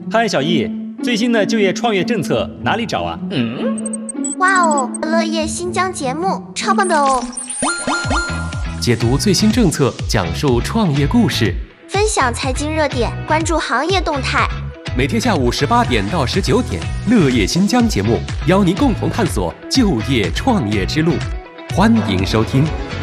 嗨，小易，最新的就业创业政策哪里找啊？ 哇哦，乐业新疆节目超棒的哦！ 解读最新政策，讲述创业故事， 分享财经热点，关注行业动态。 每天下午18点到19点，乐业新疆节目邀您共同探索就业创业之路，欢迎收听。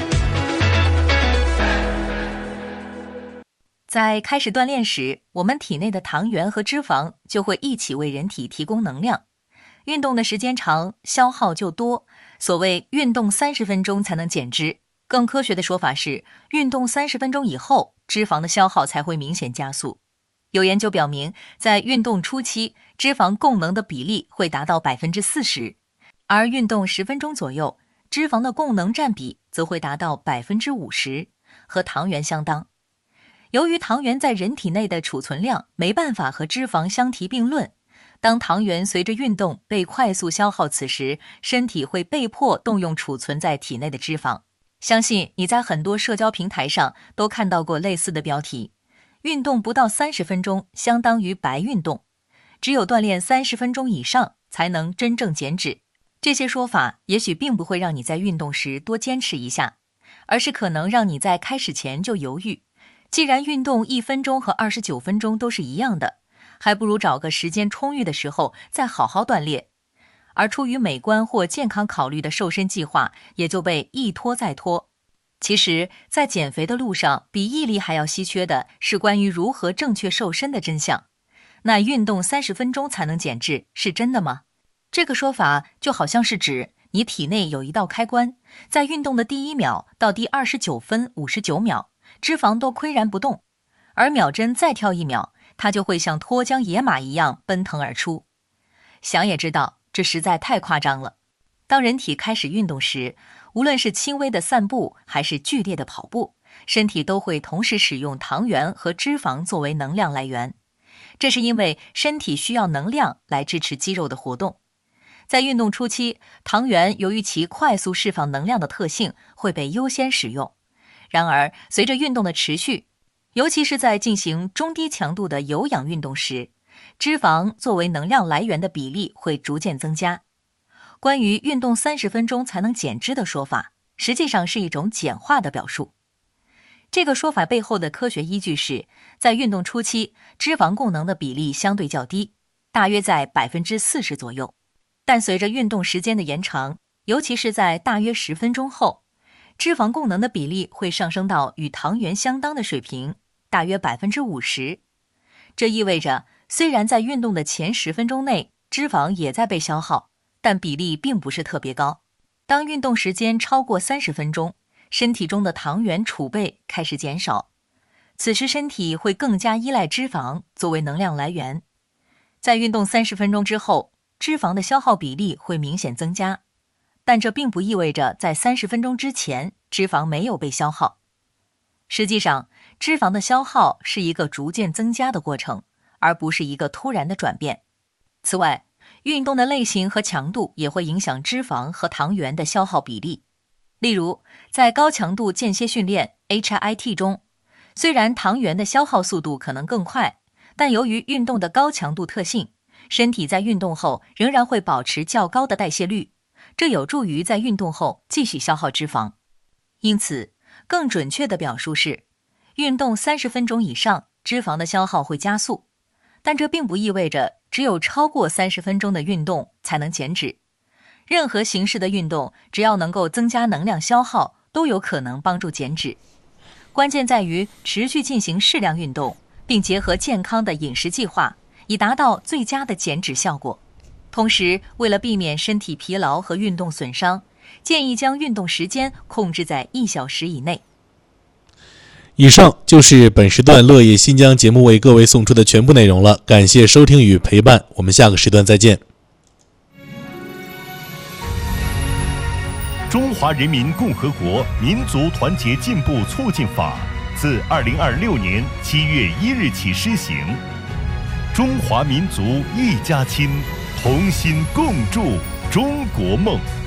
在开始锻炼时，我们体内的糖原和脂肪就会一起为人体提供能量。运动的时间长，消耗就多。所谓运动30分钟才能减脂，更科学的说法是，运动30分钟以后，脂肪的消耗才会明显加速。有研究表明，在运动初期，脂肪供能的比例会达到40%，而运动10分钟左右，脂肪的供能占比则会达到50%，和糖原相当。由于糖原在人体内的储存量没办法和脂肪相提并论，当糖原随着运动被快速消耗，此时身体会被迫动用储存在体内的脂肪。相信你在很多社交平台上都看到过类似的标题：运动不到30分钟相当于白运动，只有锻炼30分钟以上才能真正减脂。这些说法也许并不会让你在运动时多坚持一下，而是可能让你在开始前就犹豫。既然运动1分钟和29分钟都是一样的，还不如找个时间充裕的时候再好好锻炼。而出于美观或健康考虑的瘦身计划也就被一拖再拖。其实，在减肥的路上，比毅力还要稀缺的是关于如何正确瘦身的真相。那运动30分钟才能减脂是真的吗？这个说法就好像是指你体内有一道开关，在运动的第1秒到第29分59秒，脂肪都岿然不动，而秒针再跳1秒，它就会像脱缰野马一样奔腾而出。想也知道，这实在太夸张了。当人体开始运动时，无论是轻微的散步还是剧烈的跑步，身体都会同时使用糖原和脂肪作为能量来源。这是因为身体需要能量来支持肌肉的活动。在运动初期，糖原由于其快速释放能量的特性，会被优先使用。然而，随着运动的持续，尤其是在进行中低强度的有氧运动时，脂肪作为能量来源的比例会逐渐增加。关于运动30分钟才能减脂的说法，实际上是一种简化的表述。这个说法背后的科学依据是，在运动初期，脂肪供能的比例相对较低，大约在40%左右。但随着运动时间的延长，尤其是在大约10分钟后，脂肪供能的比例会上升到与糖原相当的水平，大约50%。这意味着，虽然在运动的前10分钟内，脂肪也在被消耗，但比例并不是特别高。当运动时间超过30分钟，身体中的糖原储备开始减少，此时身体会更加依赖脂肪作为能量来源。在运动30分钟之后，脂肪的消耗比例会明显增加，但这并不意味着在30分钟之前，脂肪没有被消耗。实际上，脂肪的消耗是一个逐渐增加的过程，而不是一个突然的转变。此外，运动的类型和强度也会影响脂肪和糖原的消耗比例。例如，在高强度间歇训练 HIIT 中，虽然糖原的消耗速度可能更快，但由于运动的高强度特性，身体在运动后仍然会保持较高的代谢率，这有助于在运动后继续消耗脂肪。因此，更准确的表述是，运动30分钟以上，脂肪的消耗会加速，但这并不意味着只有超过30分钟的运动才能减脂。任何形式的运动，只要能够增加能量消耗，都有可能帮助减脂。关键在于持续进行适量运动，并结合健康的饮食计划，以达到最佳的减脂效果。同时，为了避免身体疲劳和运动损伤，建议将运动时间控制在1小时以内。 以上就是本时段乐业新疆节目为各位送出的全部内容了，感谢收听与陪伴，我们下个时段再见。 中华人民共和国民族团结进步促进法自2026年7月1日起施行。中华民族一家亲，同心共筑中国梦。